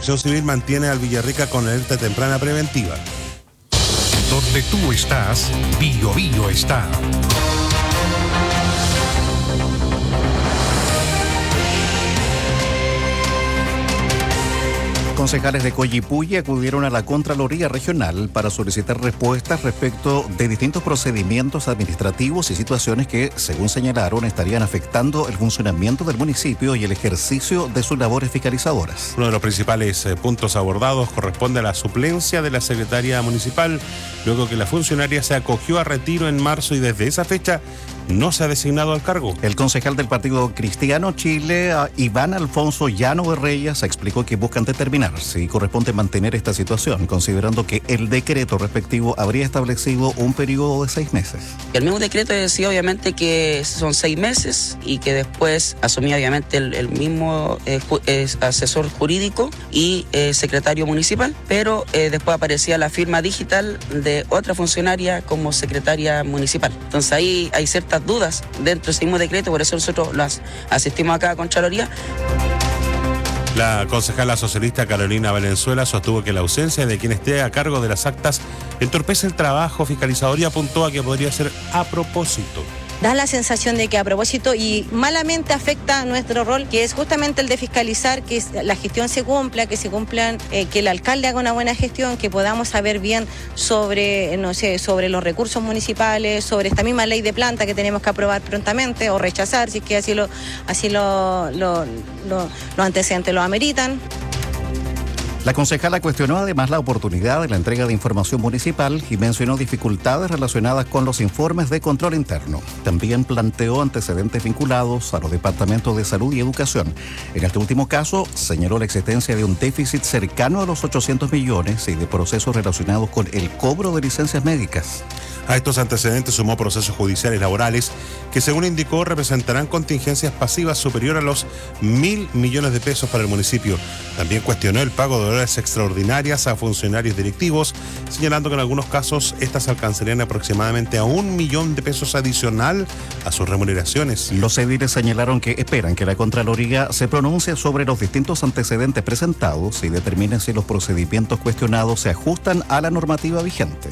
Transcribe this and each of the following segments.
Protección Civil mantiene al Villarrica con alerta temprana preventiva. Donde tú estás, Bio Bio está. Concejales de Coyipulli acudieron a la Contraloría Regional para solicitar respuestas respecto de distintos procedimientos administrativos y situaciones que, según señalaron, estarían afectando el funcionamiento del municipio y el ejercicio de sus labores fiscalizadoras. Uno de los principales puntos abordados corresponde a la suplencia de la secretaria municipal, luego que la funcionaria se acogió a retiro en marzo y desde esa fecha no se ha designado al cargo. El concejal del Partido Cristiano Chile, Iván Alfonso Llano de Reyes, explicó que buscan determinar si corresponde mantener esta situación, considerando que el decreto respectivo habría establecido un periodo de 6 meses. El mismo decreto decía obviamente que son 6 meses y que después asumía obviamente el mismo asesor jurídico y secretario municipal, pero después aparecía la firma digital de otra funcionaria como secretaria municipal. Entonces ahí hay ciertas dudas dentro de ese mismo decreto, por eso nosotros las asistimos acá a Contraloría. La concejala socialista Carolina Valenzuela sostuvo que la ausencia de quien esté a cargo de las actas entorpece el trabajo fiscalizador y apuntó a que podría ser a propósito. Da la sensación de que a propósito y malamente afecta a nuestro rol, que es justamente el de fiscalizar que la gestión se cumpla, que se cumplan, que el alcalde haga una buena gestión, que podamos saber bien sobre, sobre los recursos municipales, sobre esta misma ley de planta que tenemos que aprobar prontamente o rechazar, si es que así los antecedentes lo ameritan. La concejala cuestionó además la oportunidad de la entrega de información municipal y mencionó dificultades relacionadas con los informes de control interno. También planteó antecedentes vinculados a los departamentos de salud y educación. En este último caso, señaló la existencia de un déficit cercano a los 800 millones y de procesos relacionados con el cobro de licencias médicas. A estos antecedentes sumó procesos judiciales laborales que, según indicó, representarán contingencias pasivas superior a los 1.000 millones de pesos para el municipio. También cuestionó el pago de horas extraordinarias a funcionarios directivos, señalando que en algunos casos estas alcanzarían aproximadamente a 1 millón de pesos adicional a sus remuneraciones. Los ediles señalaron que esperan que la Contraloría se pronuncie sobre los distintos antecedentes presentados y determine si los procedimientos cuestionados se ajustan a la normativa vigente.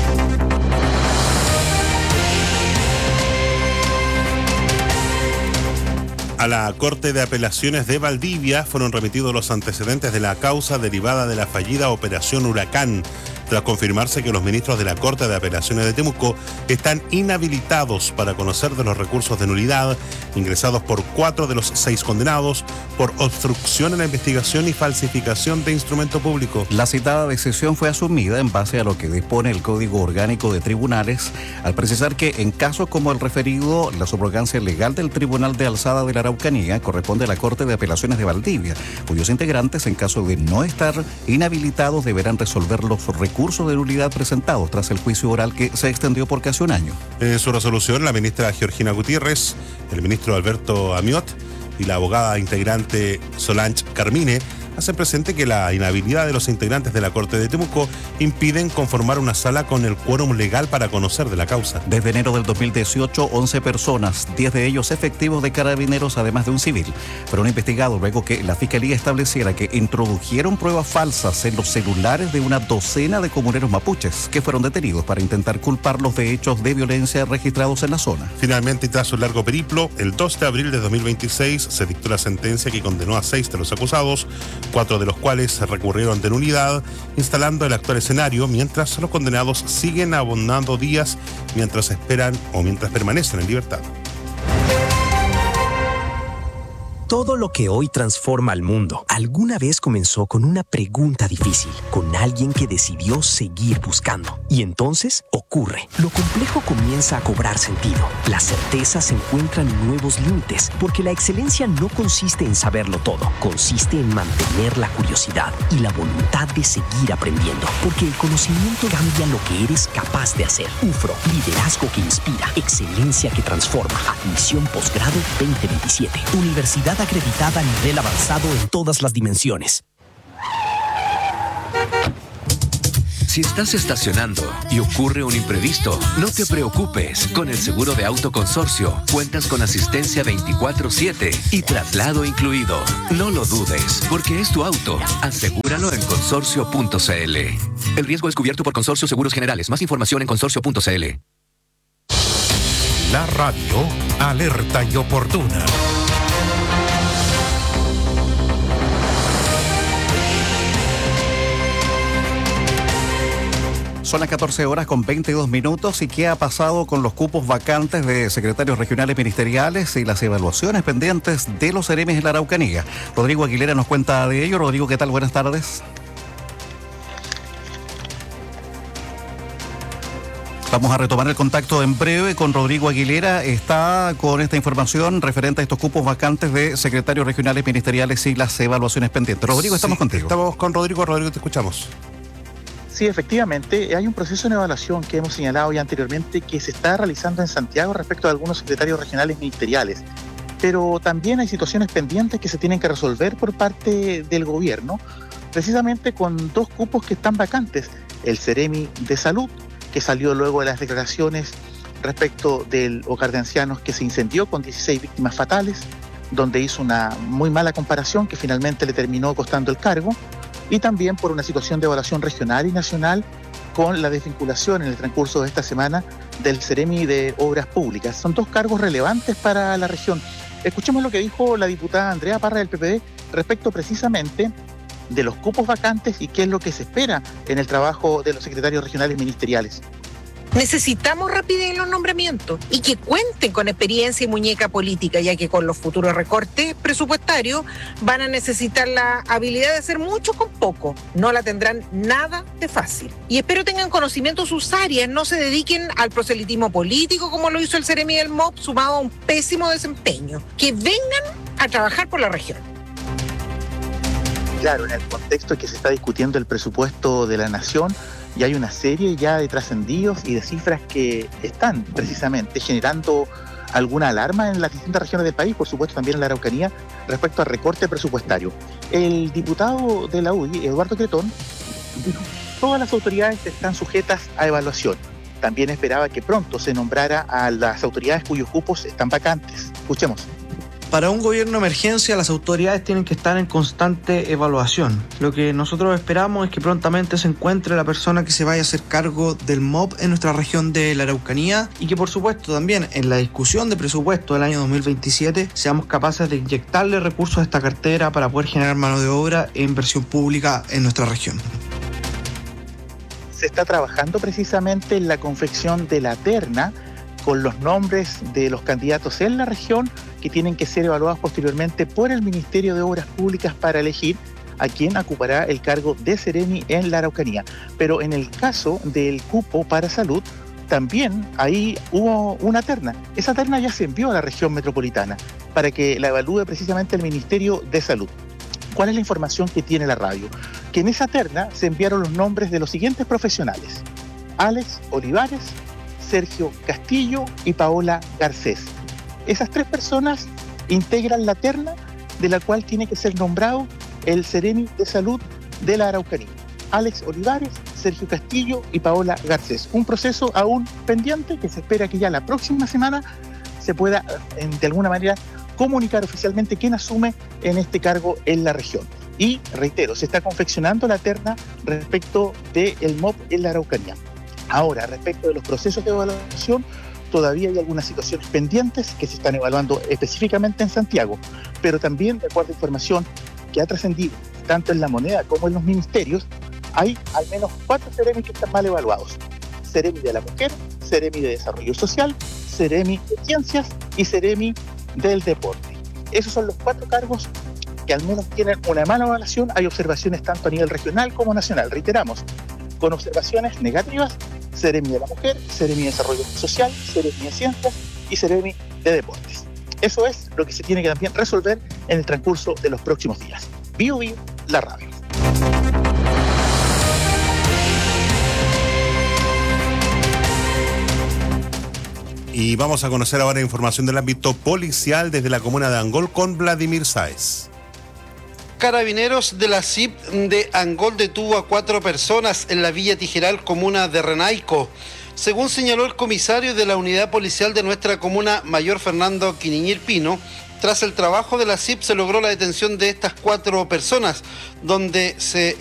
A la Corte de Apelaciones de Valdivia fueron remitidos los antecedentes de la causa derivada de la fallida Operación Huracán, tras confirmarse que los ministros de la Corte de Apelaciones de Temuco están inhabilitados para conocer de los recursos de nulidad ingresados por 4 de los 6 condenados por obstrucción en la investigación y falsificación de instrumento público. La citada decisión fue asumida en base a lo que dispone el Código Orgánico de Tribunales, al precisar que en casos como el referido, la subrogancia legal del Tribunal de Alzada de la Araucanía corresponde a la Corte de Apelaciones de Valdivia, cuyos integrantes, en caso de no estar inhabilitados, deberán resolver los recursos de nulidad presentados tras el juicio oral que se extendió por casi un año. En su resolución, la ministra Georgina Gutiérrez, el ministro Alberto Amiot y la abogada integrante Solange Carmine hacen presente que la inhabilidad de los integrantes de la Corte de Temuco impiden conformar una sala con el quórum legal para conocer de la causa. Desde enero del 2018, 11 personas, 10 de ellos efectivos de carabineros, además de un civil, fueron investigados luego que la Fiscalía estableciera que introdujeron pruebas falsas en los celulares de una docena de comuneros mapuches que fueron detenidos para intentar culparlos de hechos de violencia registrados en la zona. Finalmente, tras un largo periplo, el 2 de abril de 2026 se dictó la sentencia que condenó a 6 de los acusados, 4 de los cuales se recurrieron de nulidad, instalando el actual escenario, mientras los condenados siguen abondando días mientras esperan o mientras permanecen en libertad. Todo lo que hoy transforma al mundo alguna vez comenzó con una pregunta difícil, con alguien que decidió seguir buscando. Y entonces ocurre. Lo complejo comienza a cobrar sentido. Las certezas encuentran nuevos límites, porque la excelencia no consiste en saberlo todo, consiste en mantener la curiosidad y la voluntad de seguir aprendiendo, porque el conocimiento cambia lo que eres capaz de hacer. UFRO, liderazgo que inspira, excelencia que transforma. Admisión posgrado 2027. Universidad acreditada a nivel avanzado en todas las dimensiones. Si estás estacionando y ocurre un imprevisto, no te preocupes. Con el seguro de auto Consorcio, cuentas con asistencia 24/7 y traslado incluido. No lo dudes, porque es tu auto. Asegúralo en consorcio.cl. El riesgo es cubierto por Consorcio Seguros Generales. Más información en consorcio.cl. La radio alerta y oportuna. Son las 14 horas con 22 minutos. ¿Y qué ha pasado con los cupos vacantes de secretarios regionales ministeriales y las evaluaciones pendientes de los seremis en la Araucanía? Rodrigo Aguilera nos cuenta de ello. Rodrigo, ¿qué tal? Buenas tardes. Vamos a retomar el contacto en breve con Rodrigo Aguilera. Está con esta información referente a estos cupos vacantes de secretarios regionales ministeriales y las evaluaciones pendientes. Rodrigo, estamos contigo. Estamos con Rodrigo. Rodrigo, te escuchamos. Sí, efectivamente, hay un proceso de evaluación que hemos señalado ya anteriormente que se está realizando en Santiago respecto a algunos secretarios regionales ministeriales, pero también hay situaciones pendientes que se tienen que resolver por parte del gobierno, precisamente con dos cupos que están vacantes, el Ceremi de Salud, que salió luego de las declaraciones respecto del hogar de ancianos que se incendió con 16 víctimas fatales, donde hizo una muy mala comparación que finalmente le terminó costando el cargo, y también por una situación de evaluación regional y nacional con la desvinculación en el transcurso de esta semana del Ceremi de Obras Públicas. Son dos cargos relevantes para la región. Escuchemos lo que dijo la diputada Andrea Parra del PPD respecto precisamente de los cupos vacantes y qué es lo que se espera en el trabajo de los secretarios regionales ministeriales. Necesitamos rapidez en los nombramientos y que cuenten con experiencia y muñeca política, ya que con los futuros recortes presupuestarios van a necesitar la habilidad de hacer mucho con poco. No la tendrán nada de fácil. Y espero tengan conocimiento de sus áreas, no se dediquen al proselitismo político como lo hizo el Ceremi del MOP, sumado a un pésimo desempeño. Que vengan a trabajar por la región. Claro, en el contexto en que se está discutiendo el presupuesto de la nación, y hay una serie ya de trascendidos y de cifras que están precisamente generando alguna alarma en las distintas regiones del país, por supuesto también en la Araucanía, respecto al recorte presupuestario. El diputado de la UDI, Eduardo Cretón, dijo que todas las autoridades están sujetas a evaluación. También esperaba que pronto se nombrara a las autoridades cuyos cupos están vacantes. Escuchemos. Para un gobierno de emergencia, las autoridades tienen que estar en constante evaluación. Lo que nosotros esperamos es que prontamente se encuentre la persona que se vaya a hacer cargo del MOP en nuestra región de la Araucanía y que, por supuesto, también en la discusión de presupuesto del año 2027 seamos capaces de inyectarle recursos a esta cartera para poder generar mano de obra e inversión pública en nuestra región. Se está trabajando precisamente en la confección de la terna con los nombres de los candidatos en la región que tienen que ser evaluados posteriormente por el Ministerio de Obras Públicas para elegir a quién ocupará el cargo de Ceremi en la Araucanía. Pero en el caso del cupo para salud, también ahí hubo una terna. Esa terna ya se envió a la región metropolitana para que la evalúe precisamente el Ministerio de Salud. ¿Cuál es la información que tiene la radio? Que en esa terna se enviaron los nombres de los siguientes profesionales: Alex Olivares, Sergio Castillo y Paola Garcés. Esas tres personas integran la terna de la cual tiene que ser nombrado el Ceremi de Salud de la Araucanía. Alex Olivares, Sergio Castillo y Paola Garcés. Un proceso aún pendiente que se espera que ya la próxima semana se pueda, de alguna manera, comunicar oficialmente quién asume en este cargo en la región. Y, reitero, se está confeccionando la terna respecto del MOP en la Araucanía. Ahora, respecto de los procesos de evaluación, todavía hay algunas situaciones pendientes que se están evaluando específicamente en Santiago, pero también, de acuerdo a información que ha trascendido tanto en La Moneda como en los ministerios, hay al menos 4 Ceremis que están mal evaluados: Ceremi de la Mujer, Ceremi de Desarrollo Social, Ceremi de Ciencias y Ceremi del Deporte. Esos son los 4 cargos que al menos tienen una mala evaluación. Hay observaciones tanto a nivel regional como nacional. Reiteramos, con observaciones negativas: Ceremi de la Mujer, Ceremi de Desarrollo Social, Ceremi de Ciencias y Ceremi de Deportes. Eso es lo que se tiene que también resolver en el transcurso de los próximos días. Bio Bio, la radio. Y vamos a conocer ahora información del ámbito policial desde la comuna de Angol con Vladimir Sáez. Carabineros de la CIP de Angol detuvo a 4 personas en la Villa Tijeral, comuna de Renaico. Según señaló el comisario de la unidad policial de nuestra comuna, mayor Fernando Quiniñir Pino, tras el trabajo de la CIP se logró la detención de estas 4 personas, donde se